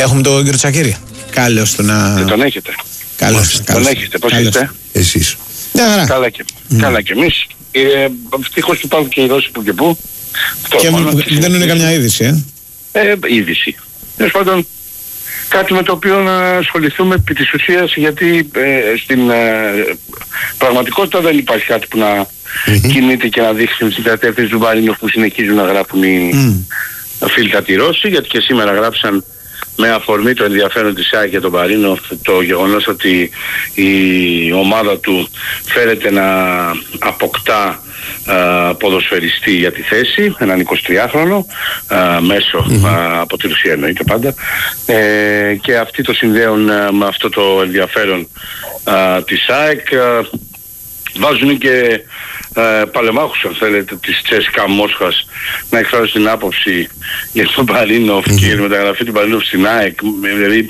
Έχουμε τον κύριο Τσακίρη. Καλώς το να. Δεν τον έχετε. Καλώς. Τον έχετε. Πώς είστε? Εσείς. Καλά και εμείς. Ευτυχώς υπάρχουν και οι Ρώσοι που και που. Και δεν είναι καμιά είδηση, είδηση. Τέλος πάντων, κάτι με το οποίο να ασχοληθούμε επί της ουσίας, γιατί στην πραγματικότητα δεν υπάρχει κάτι που να κινείται και να δείχνει στην κατεύθυνση του Μπαρίνοφ που συνεχίζουν να γράφουν οι φίλοι Ρώσοι, γιατί και σήμερα γράψαν με αφορμή το ενδιαφέρον της ΑΕΚ για τον Μπαρίνοφ το γεγονός ότι η ομάδα του φέρεται να αποκτά ποδοσφαιριστή για τη θέση, έναν 23χρονο μέσω από τη Ρωσία εννοείται πάντα, και αυτοί το συνδέουν με αυτό το ενδιαφέρον της ΑΕΚ. Βάζουν και παλεμάχους, αν θέλετε, της Τσέσκα Μόσχας να εκφράσουν την άποψη για τον Μπαρίνοφ και για τη μεταγραφή του Μπαρίνοφ στην ΑΕΚ. Δηλαδή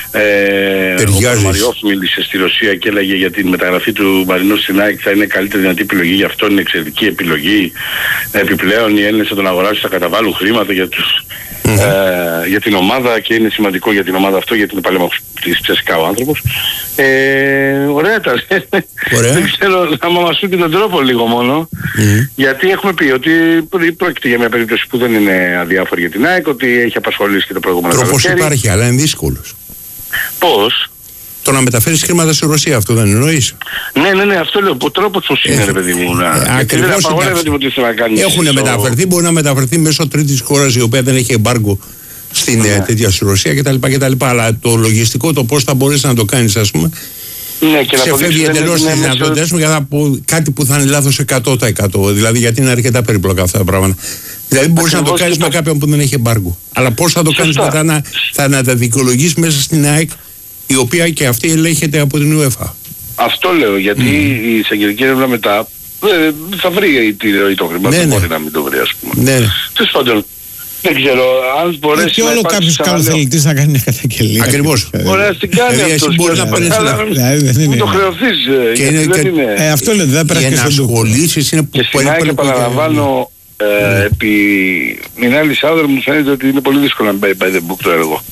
ο Μαριόφ μίλησε στη Ρωσία και έλεγε για την μεταγραφή του Μπαρίνοφ στην ΑΕΚ θα είναι καλύτερη δυνατή επιλογή, γι' αυτό είναι εξαιρετική επιλογή. Επιπλέον οι Έλληνες θα τον αγοράσουν, θα καταβάλουν χρήματα για την ομάδα και είναι σημαντικό για την ομάδα αυτό, γιατί είναι παλέμαχος της Τσέσκα ο άνθρωπος. Ωραία ήταν. Δεν ξέρω να μας πει τον τρόπο λίγο μόνο, γιατί έχουμε πει ότι πρόκειται για μια περίπτωση που δεν είναι αδιάφορη για την ΑΕΚ, ότι έχει απασχολήσει και το προηγούμενο καλοκαίρι. Τρόπος υπάρχει, αλλά είναι δύσκολος. Πώς? Το να μεταφέρεις χρήματα στη Ρωσία, αυτό δεν εννοείς? Ναι, αυτό λέω. Ο τρόπος πώς είναι, ρε παιδί μου. Ακριβώς. Έχουν μεταφερθεί, μπορεί να μεταφερθεί μέσω τρίτης χώρας η οποία δεν έχει εμπάργκο στην τέτοια στη Ρωσία κτλ. Αλλά το λογιστικό, το πώς θα μπορείς να το κάνεις, ας πούμε, ξεφεύγει εντελώς τις δυνατότητες μου για κάτι που θα είναι λάθος 100%. Δηλαδή, γιατί είναι αρκετά περίπλοκα αυτά τα πράγματα. Δηλαδή, μπορείς να το κάνεις με κάποιον που δεν έχει εμπάργκο. Αλλά πώς θα το κάνεις μετά, να τα δικαιολογήσεις μέσα στην ΑΕΚ, η οποία και αυτή ελέγχεται από την UEFA. Αυτό λέω, γιατί η εισαγγελική έρευνα μετά θα βρει το χρήμα, δεν μπορεί να μην το βρει, ας πούμε. Τέλος πάντων, δεν ξέρω, αν μπορέσει και όλο κάποιος καλοθελητής να κάνει μια καταγγελία. Ακριβώς. Ωραία, την κάνει αυτός. Μπορεί να πάρεις μην το χρεωθείς. Αυτό λέω, δεν πρέπει να ασχολήσεις. Και στην ΑΕΚ, επαναλαμβάνω, επί Μινάλης Άδερ μου φαίνεται ότι είναι πολύ δύσκολο να μπει by the book το έργο.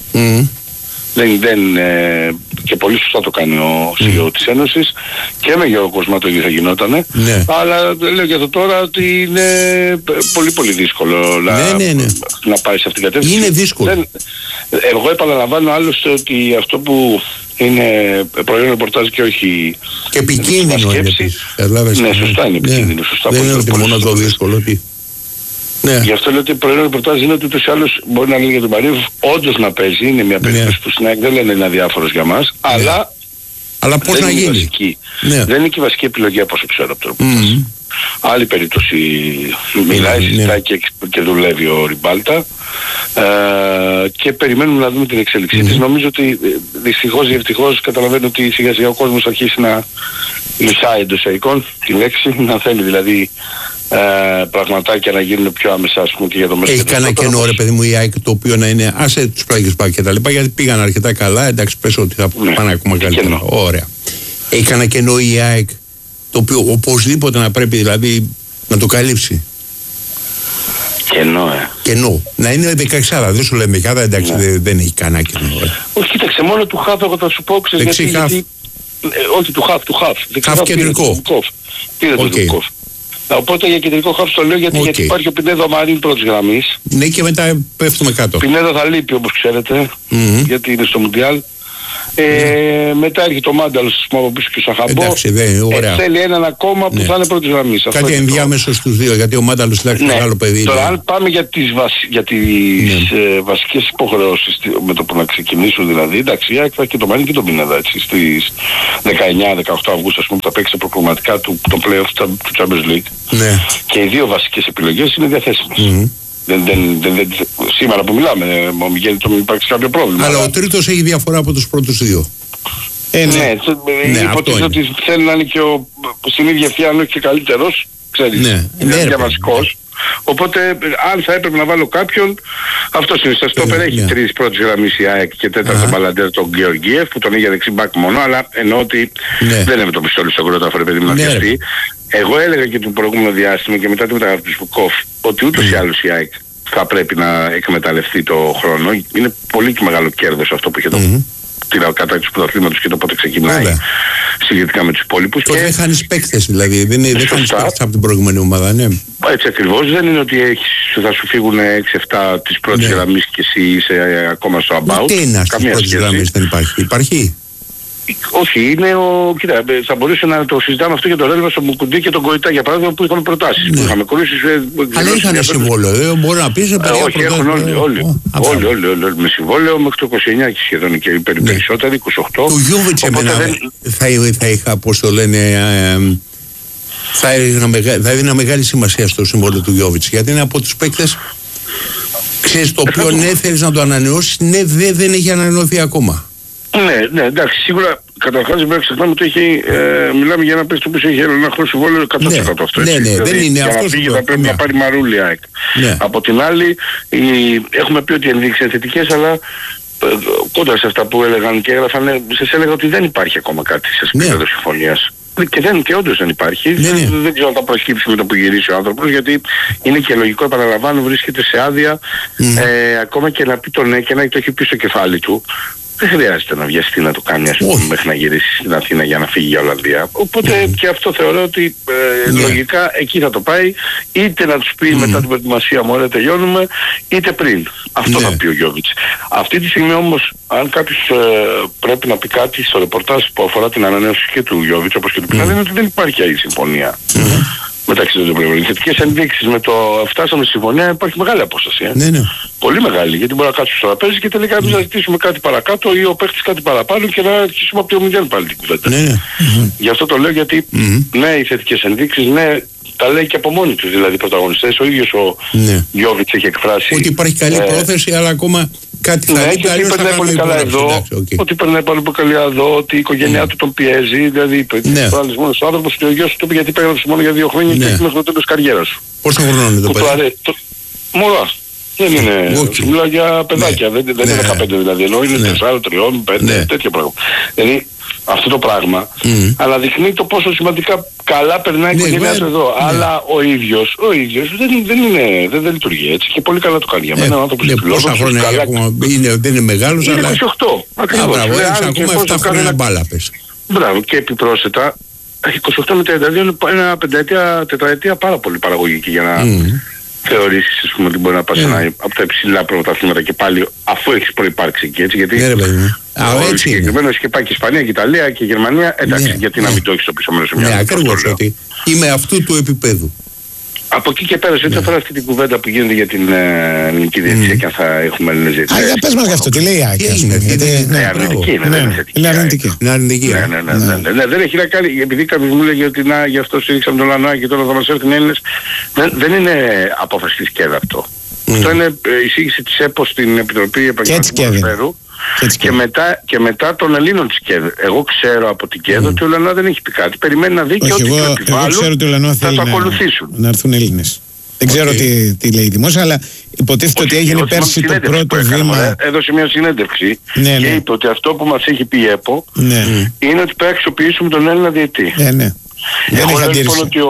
Και πολύ σωστά το κάνει ο CEO της Ένωσης, και με Γιώργο Κοσμά το ίδιο θα γινότανε, αλλά λέω για το τώρα ότι είναι πολύ πολύ δύσκολο να πάει σε αυτήν την κατεύθυνση. Είναι δύσκολο. Εγώ επαναλαμβάνω άλλωστε ότι αυτό που είναι προϊόν ρεπορτάζ και όχι και επικίνδυνο είναι επίσης. Ναι, σωστά είναι επικίνδυνο. Δεν είναι ότι μόνο το δύσκολο. Γι' αυτό λέω ότι προϊόν ρεπορτάζ είναι ότι ούτως ή άλλως μπορεί να λέει για τον Μπαρίνοφ όντως να παίζει, είναι μια περίπτωση που στην ΑΕΚ δεν λένε είναι αδιάφορος για μας, αλλά πώς να γίνει. Δεν είναι και η βασική επιλογή από όσο ξέρω από το ρεπορτάζ. Άλλη περίπτωση, μιλάει, συζητάει και δουλεύει ο Ριμπάλτα, και περιμένουμε να δούμε την εξέλιξή της. Νομίζω ότι δυστυχώς ή ευτυχώς καταλαβαίνω ότι σιγά σιγά ο κόσμος αρχίσει να λυσάει εντός εικόν τη λέξη, να θέλει δηλαδή πραγματάκια να γίνουν πιο άμεσα, ας πούμε, και για το μέσο. Έχει κανένα κενό, ρε παιδί μου, η ΑΕΚ, το οποίο να είναι άσε τους πλάγιους πάκ και τα λοιπά, γιατί πήγαν αρκετά καλά, εντάξει, πες ότι θα πάνε ακόμα καλύτερα. Ωραία. Έχει κανένα κενό η ΑΕΚ, το οποίο οπωσδήποτε να πρέπει δηλαδή να το καλύψει? Κενό. Να είναι 16, δεν σου λέμε δεκάδα, εντάξει, δεν έχει κανένα κενό. Όχι, κοίταξε, μόνο του χαφ εγώ θα σου πω, ξέρεις, γιατί όχι του χαφ. Χαφ κεντρικό. Πήρε το κεντρικό. Οπότε για κεντρικό χαφ το λέω γιατί υπάρχει ο Πινέδο Μαρίν πρώτης γραμμής. Ναι, και μετά πέφτουμε κάτω. Πινέδο θα λείπει όπως ξέρετε, γιατί είναι στο Μουντιάλ. Μετά έρχεται ο Μάνταλος από πίσω και ο Σαχαμπό. Εντάξει, θέλει έναν ακόμα που θα είναι πρώτης γραμμής. Κάτι ενδιάμεσο στους δύο, γιατί ο Μάνταλος είναι μεγάλο παιδί. Τώρα αν πάμε για τις βασικές υποχρεώσεις με το που να ξεκινήσουν, δηλαδή, εντάξει, θα έχει και το Μαρίνι και τον Πινέδα, έτσι, στις 19-18 Αυγούστου, ας πούμε, που θα παίξει προκριματικά του play-off του Champions League. Και οι δύο βασικές επιλογές είναι διαθέσιμες. Σήμερα που μιλάμε, ο Μιγέλη το μην υπάρξει κάποιο πρόβλημα. Αλλά ο τρίτος έχει διαφορά από τους πρώτους δύο. Υποτίθεται ότι θέλει να είναι και στην ίδια ευθεία, αν όχι και καλύτερος, ξέρεις, είναι βασικός. Οπότε αν θα έπρεπε να βάλω κάποιον, αυτός είναι. Στο στόπερ έχει τρεις πρώτες γραμμής η ΑΕΚ και τέταρτο μπαλαντέρ τον Γεωργίευ, που τον είχε για δεξί μπακ μόνο, αλλά εννοώ ότι δεν είναι το πιστόλι στο κρόταφο, ρε παιδί μου, να πιαστεί. Εγώ έλεγα και το προηγούμενο διάστημα και μετά τη μεταγραφή του Σπουκόφ ότι ούτως ή άλλως η ΑΕΚ θα πρέπει να εκμεταλλευτεί το χρόνο. Είναι πολύ και μεγάλο κέρδος αυτό που είχε την κατάκτηση του πρωταθλήματος και το πότε ξεκινάει συγκριτικά με τους υπόλοιπους. Και δεν χάνεις παίκτες δηλαδή, δεν χάνεις παίκτες από την προηγούμενη ομάδα, ναι. Έτσι ακριβώς, δεν είναι ότι θα σου φύγουν 6-7 της πρώτης γραμμής και εσύ είσαι ακόμα στο about. Τι είναι στις πρώτης γραμμής, δεν υπάρχει. Όχι, είναι κοίτα, θα μπορούσε να το συζητάμε αυτό για τον Ρέλβα, τον Μουκουντή και τον Κοϊτά για παράδειγμα που είχαν προτάσεις. Που είχαμε κολλήσει. Αλλά είχαν συμβόλαιο, μπορεί να πεις όχι, έχουν όλοι με συμβόλαιο μέχρι το 29 και σχεδόν και οι περισσότεροι, 28. Το Γιώβιτς θα είχα, πώς το λένε, θα έδινα μεγάλη σημασία στο συμβόλαιο του Γιώβιτς, γιατί είναι από τους παίκτες, ξέρεις, το οποίο ναι θέλεις να το ανανεώσεις, ναι δεν έχει ανανεωθεί ακόμα. Ναι, εντάξει, σίγουρα καταρχάς δεν πρέπει να ξεχνάμε ότι μιλάμε για ένα παίκτη που έχει ένα χρόνο συμβόλαιο 100% αυτό. Ναι, δεν είναι αυτό. Για να φύγει θα πρέπει να πάρει μαρούλι ΑΕΚ. Από την άλλη, έχουμε πει ότι οι ενδείξεις είναι θετικές, αλλά κόντρα σε αυτά που έλεγαν και έγραφαν, σας έλεγα ότι δεν υπάρχει ακόμα κάτι σε επίπεδο συμφωνίας. Και όντως δεν υπάρχει. Δεν ξέρω αν θα προσκύψει με το που γυρίσει ο άνθρωπος, γιατί είναι και λογικό, επαναλαμβάνω, βρίσκεται σε άδεια. Ακόμα και να πει το ναι και να το έχει πει στο κεφάλι του. Δεν χρειάζεται να βιαστεί να το κάνει, ας πούμε, μέχρι να γυρίσει στην Αθήνα για να φύγει για Ολλανδία. Οπότε και αυτό θεωρώ ότι λογικά εκεί θα το πάει, είτε να τους πει μετά την προετοιμασία μου, ωραία τελειώνουμε, είτε πριν. Αυτό θα πει ο Γιώβιτς. Αυτή τη στιγμή όμως, αν κάποιος πρέπει να πει κάτι στο ρεπορτάζ που αφορά την ανανέωση και του Γιώβιτς, όπως και του Πιθανή, είναι ότι δεν υπάρχει άλλη συμφωνία. Μεταξύ των δύο. Θετικές ενδείξεις με το φτάσαμε στη συμφωνία, υπάρχει μεγάλη απόσταση. Πολύ μεγάλη, γιατί μπορεί να κάτσουμε στο τραπέζι και τελικά να ζητήσουμε κάτι παρακάτω ή ο παίκτης κάτι παραπάνω και να αρχίσουμε από το 0 πάλι την κουβέντα. Γι' αυτό το λέω, γιατί ναι, οι θετικές ενδείξεις, ναι, τα λέει και από μόνοι τους δηλαδή οι πρωταγωνιστές. Ο ίδιος ο Γιώβιτς έχει εκφράσει ότι υπάρχει καλή πρόθεση, αλλά ακόμα κάτι θα δει. Ναι, ότι περνάει πολύ καλά εδώ, ότι περνάει πολύ καλά εδώ, ότι η οικογένειά του τον πιέζει. Δηλαδή είπε ότι ο άνθρωπος και ο γιος του είπε γιατί πέγραψε μόνο για 2 χρόνια και έχει μέχρι το τέλος της καριέρας σου. Πόσο χρόνο είναι το παιδί? Μωρά. Δεν είναι. Μιλάω για παιδάκια. Δεν είναι 15 δηλαδή. Ενώ είναι 4, 3, 5, τέτοιο πράγμα. Δηλαδή αυτό το πράγμα αναδεικνύει το πόσο σημαντικά καλά περνάει η οικογένειά του εδώ. Αλλά ο ίδιος δεν λειτουργεί έτσι και πολύ καλά το κάνει για μένα. Ο άνθρωπος είναι πόσα χρόνια ακόμα δεν είναι μεγάλος, αλλά. Είναι 28. Ακριβώς. Έχει ακόμα 7 χρόνια μπάλα πες. Μπράβο, και επιπρόσθετα 28 με 32 είναι ένα πενταετία, τετραετία πάρα πολύ παραγωγική για να θεωρήσεις, ας πούμε, ότι μπορεί να πας από τα υψηλά πρωταθλήματα και πάλι αφού έχεις προϋπάρξει εκεί, έτσι, γιατί συγκεκριμένως και πάει και Ισπανία και Ιταλία και Γερμανία, εντάξει, γιατί να μην το έχεις στο πίσω μέρος. Ναι, ακριβώς, ότι είμαι αυτού του επίπεδου. Για πες μας γι' αυτό, τι λέει η ΑΕΚ. Είναι αρνητική. Δεν έχει να κάνει, επειδή κάποιος μου λέγει ότι γι' αυτό στήριξαμε τον Λανά και τώρα θα μας έρθουν Έλληνες. Δεν είναι απόφαση της ΚΕΔ αυτό. Αυτό είναι εισήγηση της ΕΠΟ στην Επιτροπή Επαγγελματικού Ποδοσφαίρου. Και μετά των Ελλήνων της ΚΕΔ. Εγώ ξέρω από την ΚΕΔ ότι ο Λανά δεν έχει πει κάτι. Περιμένει να δει και ό,τι του επιβάλλουν θα το ακολουθήσουν. Να έρθουν Έλληνες. Δεν ξέρω τι λέει δημόσια, αλλά υποτίθεται ότι έγινε πέρσι το πρώτο βήμα. Έδωσε μια συνέντευξη και είπε ότι αυτό που μας έχει πει η ΕΠΟ είναι ότι πρέπει να αξιοποιήσουμε τον Έλληνα διαιτητή. Εγώ λέω λοιπόν ότι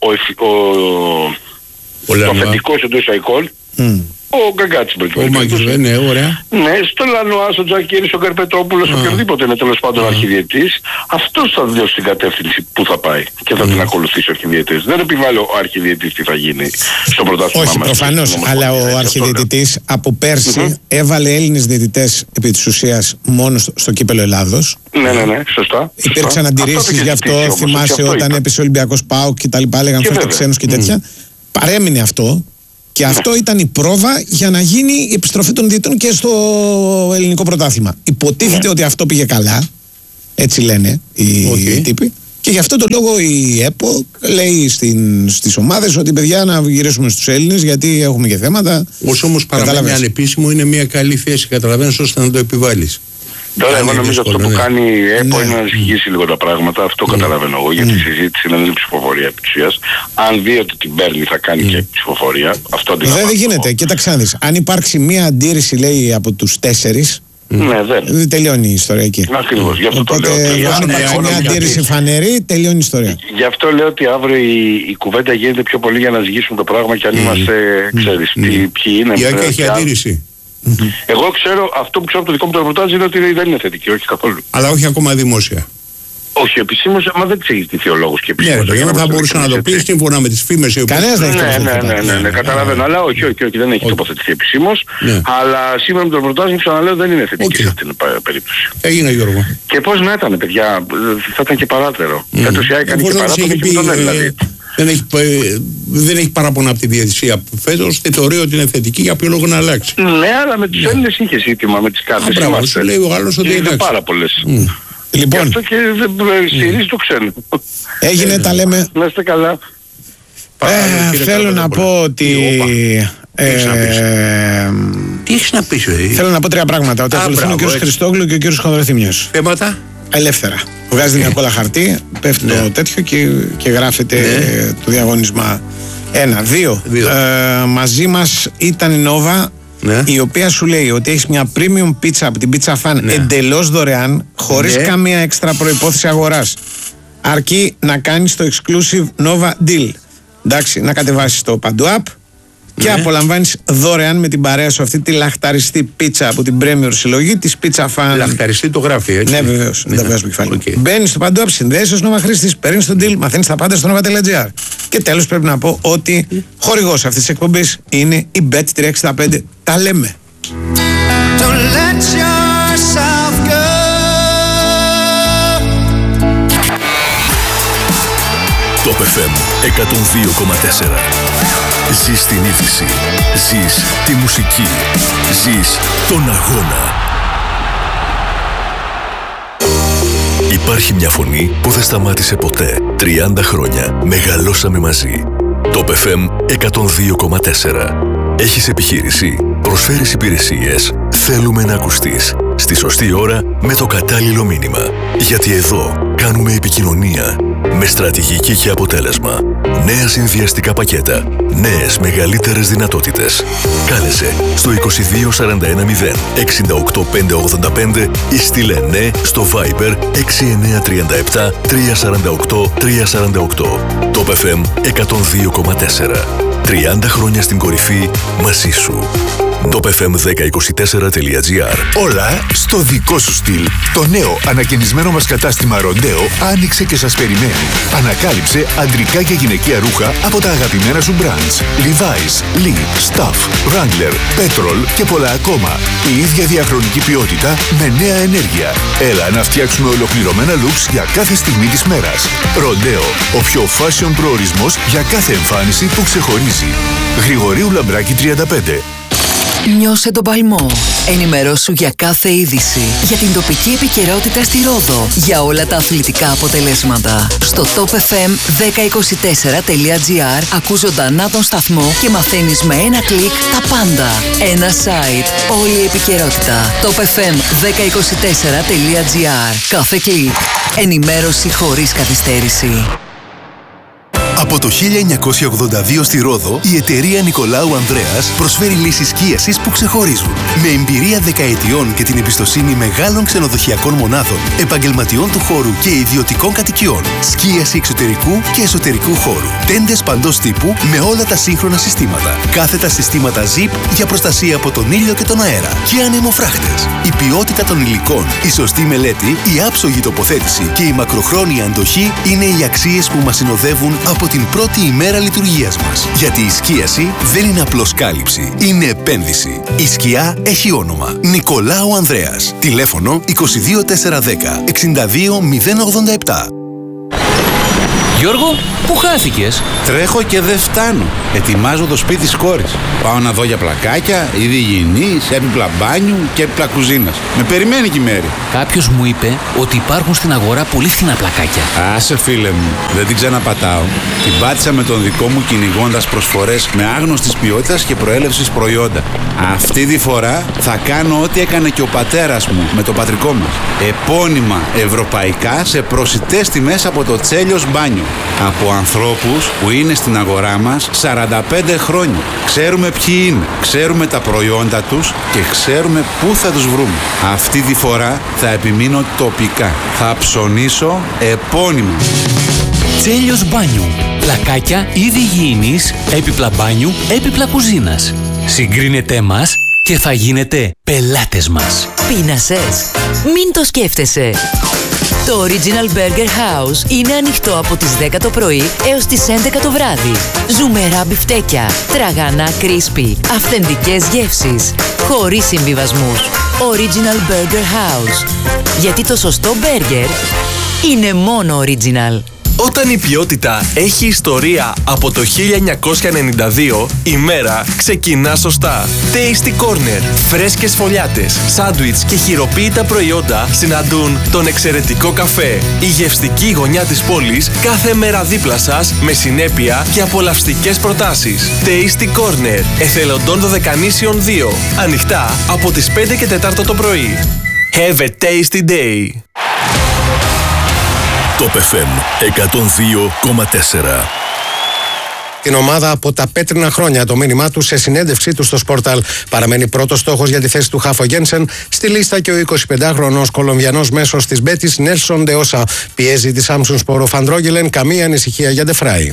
ο αφεντικός εντός ΑΙΚΟΛ, ο Γκαγκάτσης, ναι, στο Λανουά, στον Τζακίρη, στον Καρπετόπουλο, σε οποιοδήποτε είναι τέλος πάντων αρχιδιαιτής, αυτός θα δώσει την κατεύθυνση που θα πάει και θα την ακολουθήσει ο αρχιδιαιτής. Δεν επιβάλλει ο αρχιδιαιτής τι θα γίνει στο πρωτάθλημα μας. Όχι, προφανώς, αλλά ο αρχιδιαιτητής από πέρσι έβαλε Έλληνες διαιτητές επί της ουσίας μόνο στο κύπελλο Ελλάδος. Ναι, σωστά. Υπήρξαν αντιρρήσεις γι' αυτό, θυμάσαι όταν έπεσε ο Ολυμπιακός ΠΑΟΚ και τα λοιπά, έλεγαν φέρτε ξένους και τέτοια. Παρέμεινε αυτό. Και αυτό ήταν η πρόβα για να γίνει η επιστροφή των διαιτητών και στο ελληνικό πρωτάθλημα. Υποτίθεται ότι αυτό πήγε καλά. Έτσι λένε οι τύποι. Και γι' αυτό το λόγο η ΕΠΟ λέει στις ομάδες ότι παιδιά να γυρίσουμε στους Έλληνες γιατί έχουμε και θέματα. Όσο όμως παραμένει ανεπίσημο είναι μια καλή θέση, καταλαβαίνεις, ώστε να το επιβάλλεις. Τώρα εγώ νομίζω αυτό που κάνει η ΕΠΟ είναι να ζυγίσει λίγο τα πράγματα. Αυτό καταλαβαίνω εγώ, γιατί η συζήτηση είναι ψηφοφορία επί της ουσίας. Αν δει ότι την παίρνει θα κάνει και ψηφοφορία. Αυτό δεν γίνεται. Κοίταξε να δεις. Αν υπάρξει μία αντίρρηση, λέει, από τους 4, Ναι, δεν. Τελειώνει η ιστορία εκεί. Ακριβώς, γι' αυτό οπότε, το λέω. Αν υπάρχει μια αντίρρηση φανερή, τελειώνει η ιστορία. Γι' αυτό λέω ότι αύριο η κουβέντα γίνεται πιο πολύ για να ζυγίσουμε το πράγμα και αν είμαστε, ξέρεις, ποιοι είναι. Η ΑΕΚ έχει αντίρρηση. Εγώ ξέρω, αυτό που ξέρω από το δικό μου το ρεπορτάζ είναι ότι δεν είναι θετική, όχι καθόλου. Αλλά όχι ακόμα δημόσια. Όχι επισήμως, μα δεν ξέρει τι ο λόγος και επισήμως. Ναι, δεν θα μπορούσε να το πει σύμφωνα με τις φήμες. Κανένας δεν έχει τοποθετηθεί. Ναι, καταλαβαίνω, αλλά όχι, δεν έχει τοποθετηθεί επισήμως. Αλλά σήμερα με το ρεπορτάζ μου ξαναλέω δεν είναι θετική σε αυτήν την περίπτωση. Έγινε, Γιώργο. Και πώς να ήταν, παιδιά, θα ήταν και παράτερο. Φέτος η ΑΕΚ έκανε και παράπονο και τον δηλαδή. Δεν έχει παράπονα από τη διαιτησία φέτος και θεωρεί ότι είναι θετική, για ποιο λόγο να αλλάξει. Ναι, αλλά με τους Έλληνες είχε ζήτημα με τις κάρτες. Μπράβο, σου λέει ο άλλος ότι είναι πάρα πολλές. Λοιπόν, αυτό και στηρίζει το ξένο. Έγινε, τα λέμε. Να είστε καλά. Θέλω να πω ότι... Τι έχεις να πεις, Θέλω να πω 3 πράγματα. Ότι ακολουθούν ο κ. Χριστόγλου και ο κ. Χονδροθύμιος. Θέματα. Ελεύθερα. Βγάζει μια κόλλα χαρτί, πέφτει το τέτοιο και γράφεται το διαγωνίσμα. 1. 2. Μαζί μας ήταν η Νόβα, η οποία σου λέει ότι έχεις μια premium pizza από την Pizza Fan εντελώς δωρεάν, χωρίς καμία έξτρα προϋπόθεση αγοράς. Αρκεί να κάνεις το exclusive Nova Deal. Εντάξει, να κατεβάσεις το Παντού App και απολαμβάνεις δωρεάν με την παρέα σου αυτή τη λαχταριστή πίτσα από την Premier συλλογή της Pizza Fan. Λαχταριστή το γράφει, έτσι. Ναι, βεβαίως. Δεν τα βγάζω με κεφάλι. Μπαίνεις στο Παντού App, συνδέεσαι ως Nova χρήστης, παίρνεις τον deal, μαθαίνεις τα πάντα στο nova.gr. Και τέλος πρέπει να πω ότι χορηγός αυτής της εκπομπής είναι η Bet365. Τα λέμε. Top FM 102,4. Ζεις την είδηση. Ζεις τη μουσική. Ζεις τον αγώνα. Υπάρχει μια φωνή που δεν σταμάτησε ποτέ. 30 χρόνια μεγαλώσαμε μαζί. Top FM 102,4. Έχεις επιχείρηση. Προσφέρεις υπηρεσίες. Θέλουμε να ακουστείς. Στη σωστή ώρα με το κατάλληλο μήνυμα. Γιατί εδώ κάνουμε επικοινωνία με στρατηγική και αποτέλεσμα. Νέα συνδυαστικά πακέτα. Νέες μεγαλύτερες δυνατότητες. Κάλεσε στο 22410 68585 ή στείλε ναι στο Viber 6937 348 348. Top FM 102,4. 30 χρόνια στην κορυφή μαζί σου. topfm1024.gr. Όλα στο δικό σου στυλ. Το νέο ανακαινισμένο μας κατάστημα Ροντέο άνοιξε και σας περιμένει. Ανακάλυψε αντρικά και γυναικεία ρούχα από τα αγαπημένα σου brands. Levi's, Lee, Stuff, Wrangler, Petrol και πολλά ακόμα. Η ίδια διαχρονική ποιότητα με νέα ενέργεια. Έλα να φτιάξουμε ολοκληρωμένα looks για κάθε στιγμή της μέρας. Ροντέο, ο πιο fashion προορισμός για κάθε εμφάνιση που ξεχωρίζει. Γρηγορίου Λαμπράκη 35. Νιώσε τον παλμό. Ενημερώσου για κάθε είδηση. Για την τοπική επικαιρότητα στη Ρόδο. Για όλα τα αθλητικά αποτελέσματα. Στο topfm1024.gr ακούς ζωντανά τον σταθμό και μαθαίνεις με ένα κλικ τα πάντα. Ένα site. Όλη η επικαιρότητα. topfm1024.gr. Κάθε κλικ. Ενημέρωση χωρίς καθυστέρηση. Από το 1982 στη Ρόδο, η εταιρεία Νικολάου Ανδρέας προσφέρει λύσεις σκίασης που ξεχωρίζουν. Με εμπειρία δεκαετιών και την εμπιστοσύνη μεγάλων ξενοδοχειακών μονάδων, επαγγελματιών του χώρου και ιδιωτικών κατοικιών. Σκίαση εξωτερικού και εσωτερικού χώρου. Τέντες παντός τύπου με όλα τα σύγχρονα συστήματα. Κάθετα συστήματα ZIP για προστασία από τον ήλιο και τον αέρα. Και ανεμοφράχτες. Η ποιότητα των υλικών, η σωστή μελέτη, η άψογη τοποθέτηση και η μακροχρόνια αντοχή είναι οι αξίες που μας συνοδεύουν από την πρώτη ημέρα λειτουργίας μας. Γιατί η σκίαση δεν είναι απλώς κάλυψη, είναι επένδυση. Η σκιά έχει όνομα. Νικολάου Ανδρέας. Τηλέφωνο 22410 62087. Γιώργο, πού χάθηκες? Τρέχω και δεν φτάνω. Ετοιμάζω το σπίτι της κόρης. Πάω να δω για πλακάκια, είδη υγιεινής, έπιπλα μπάνιου και έπιπλα κουζίνας. Με περιμένει και η Μέρη. Κάποιος μου είπε ότι υπάρχουν στην αγορά πολύ φθηνά πλακάκια. Άσε φίλε μου, δεν την ξαναπατάω. Την πάτησα με τον δικό μου κυνηγώντας προσφορές με άγνωστης ποιότητας και προέλευσης προϊόντα. Αυτή τη φορά θα κάνω ό,τι έκανε και ο πατέρας μου με το πατρικό μας. Επώνυμα ευρωπαϊκά σε προσιτές τιμές από το Τσέλιος Μπάνιο. Από ανθρώπους που είναι στην αγορά μας 45 χρόνια. Ξέρουμε ποιοι είναι, ξέρουμε τα προϊόντα τους και ξέρουμε πού θα τους βρούμε. Αυτή τη φορά θα επιμείνω τοπικά. Θα ψωνίσω επώνυμα. Τσέλιος Μπάνιου. Πλακάκια είδη υγιεινής, έπιπλα μπάνιου, έπιπλα κουζίνας. Συγκρίνετε μας και θα γίνετε πελάτες μας. Πείνασες? Μην το σκέφτεσαι. Το Original Burger House είναι ανοιχτό από τις 10 το πρωί έως τις 11 το βράδυ. Ζουμερά μπιφτέκια, τραγανά crispy, αυθεντικές γεύσεις, χωρίς συμβιβασμούς. Original Burger House. Γιατί το σωστό μπέργκερ είναι μόνο original. Όταν η ποιότητα έχει ιστορία από το 1992, η μέρα ξεκινά σωστά. Tasty Corner. Φρέσκες φωλιάτες, σάντουιτς και χειροποίητα προϊόντα συναντούν τον εξαιρετικό καφέ. Η γευστική γωνιά της πόλης κάθε μέρα δίπλα σας με συνέπεια και απολαυστικές προτάσεις. Tasty Corner. Εθελοντών Δωδεκανήσιων 2. Ανοιχτά από τις 5 και 4 το πρωί. Have a tasty day. Το FM 102,4. Την ομάδα από τα πέτρινα χρόνια. Το μήνυμά του σε συνέντευξή του στο Sportal. Παραμένει πρώτος στόχος για τη θέση του Χάφο Γένσεν. Στη λίστα και ο 25χρονος Κολομβιανός μέσος της Μπέτης Νέλσον Ντεόσα. Πιέζει τη Σάμσουν Σπόρο Φαντρόγγελεν. Καμία ανησυχία για Ντεφράι.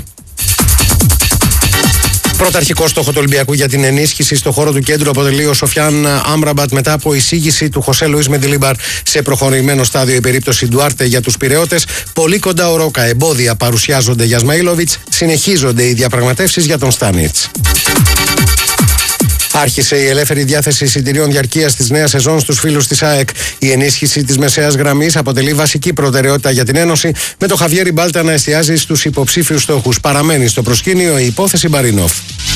Πρωταρχικό στόχο του Ολυμπιακού για την ενίσχυση στο χώρο του κέντρου αποτελεί ο Σοφιάν Άμραμπατ μετά από εισήγηση του Χωσέ Λουίς Μεντιλίμπαρ σε προχωρημένο στάδιο η περίπτωση Ντουάρτε για τους Πειραιώτες. Πολύ κοντά ο Ρόκα. Εμπόδια παρουσιάζονται για Σμαΐλοβιτς. Συνεχίζονται οι διαπραγματεύσεις για τον Στάνιτς. Άρχισε η ελεύθερη διάθεση εισιτηρίων διαρκείας της νέας σεζόν στους φίλους της ΑΕΚ. Η ενίσχυση της μεσαίας γραμμής αποτελεί βασική προτεραιότητα για την Ένωση, με το Χαβιέρι Μπάλτα να εστιάζει στους υποψήφιους στόχους. Παραμένει στο προσκήνιο η υπόθεση Μπαρίνοφ.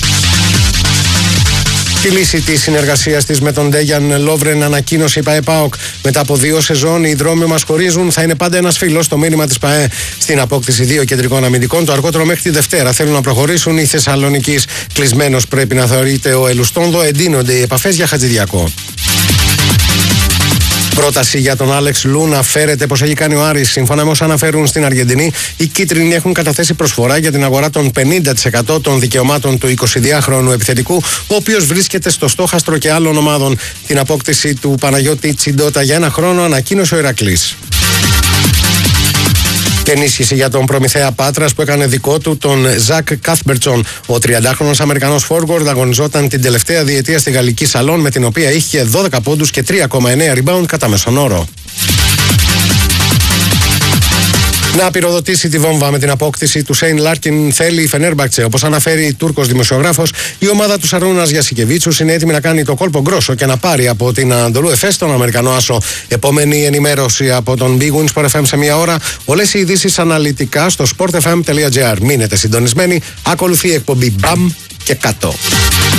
Τη λύση της συνεργασίας της με τον Ντέγιαν Λόβρεν ανακοίνωσε η ΠΑΕ ΠΑΟΚ. Μετά από 2 σεζόν, οι δρόμοι μας χωρίζουν. Θα είναι πάντα ένας φίλος στο μήνυμα της ΠΑΕ. Στην απόκτηση 2 κεντρικών αμυντικών, το αργότερο μέχρι τη Δευτέρα θέλουν να προχωρήσουν οι Θεσσαλονικείς. Κλεισμένος πρέπει να θεωρείται ο Ελουστόνδο. Εντείνονται οι επαφές για Χατζηδιακό. Πρόταση για τον Άλεξ Λου να φέρεται πως έχει κάνει ο Άρης. Σύμφωνα με όσα αναφέρουν στην Αργεντινή, οι κίτρινοι έχουν καταθέσει προσφορά για την αγορά των 50% των δικαιωμάτων του 22χρονου επιθετικού, ο οποίος βρίσκεται στο στόχαστρο και άλλων ομάδων. Την απόκτηση του Παναγιώτη Τσιντότα για 1 χρόνο ανακοίνωσε ο Ηρακλής. Ενίσχυση για τον Προμηθέα Πάτρας που έκανε δικό του τον Ζακ Κάθμπερτσον. Ο 30χρονος Αμερικανός φόργκορντ αγωνιζόταν την τελευταία διετία στη Γαλλική Σαλόν, με την οποία είχε 12 πόντους και 3,9 rebound κατά μέσον όρο. Να πυροδοτήσει τη βόμβα με την απόκτηση του Σέιν Λάρκιν θέλει η Φενέρμπαχτσε. Όπως αναφέρει Τούρκος δημοσιογράφος, η ομάδα του Σαρούνας Γιασικεβίτσους είναι έτοιμη να κάνει το κόλπο γκρόσο και να πάρει από την Ανατολού Εφές τον Αμερικανό άσο. Επόμενη ενημέρωση από τον Big Win Sport FM σε 1 ώρα. Όλες οι ειδήσεις αναλυτικά στο sportfm.gr. Μείνετε συντονισμένοι. Ακολουθεί η εκπομπή Μπαμ και κάτω.